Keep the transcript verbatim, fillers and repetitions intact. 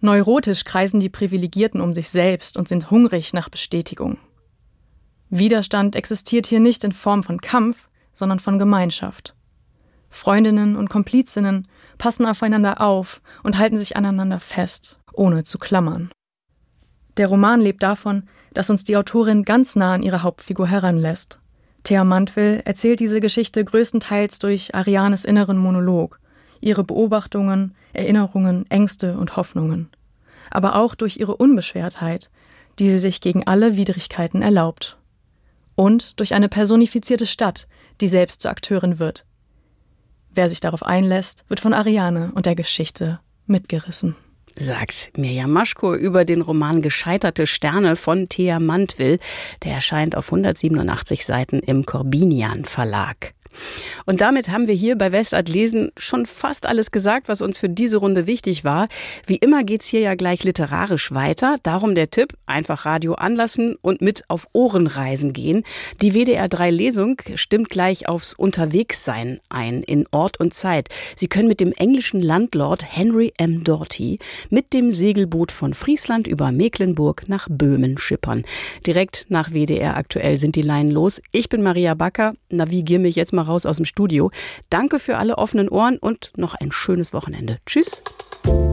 Neurotisch kreisen die Privilegierten um sich selbst und sind hungrig nach Bestätigung. Widerstand existiert hier nicht in Form von Kampf, sondern von Gemeinschaft. Freundinnen und Komplizinnen passen aufeinander auf und halten sich aneinander fest, ohne zu klammern. Der Roman lebt davon, dass uns die Autorin ganz nah an ihre Hauptfigur heranlässt. Thea Mantwill erzählt diese Geschichte größtenteils durch Arianes inneren Monolog, ihre Beobachtungen, Erinnerungen, Ängste und Hoffnungen. Aber auch durch ihre Unbeschwertheit, die sie sich gegen alle Widrigkeiten erlaubt. Und durch eine personifizierte Stadt, die selbst zur Akteurin wird. Wer sich darauf einlässt, wird von Ariane und der Geschichte mitgerissen. Sagt Mirjam Maschko über den Roman Gescheiterte Sterne von Thea Mantwill. Der erscheint auf hundertsiebenundachtzig Seiten im Corbinian Verlag. Und damit haben wir hier bei Westart Lesen schon fast alles gesagt, was uns für diese Runde wichtig war. Wie immer geht's hier ja gleich literarisch weiter. Darum der Tipp, einfach Radio anlassen und mit auf Ohrenreisen gehen. Die W D R drei Lesung stimmt gleich aufs Unterwegssein ein, in Ort und Zeit. Sie können mit dem englischen Landlord Henry M. Doughty mit dem Segelboot von Friesland über Mecklenburg nach Böhmen schippern. Direkt nach W D R aktuell sind die Leinen los. Ich bin Maria Backer, navigiere mich jetzt mal raus aus dem Studio. Danke für alle offenen Ohren und noch ein schönes Wochenende. Tschüss.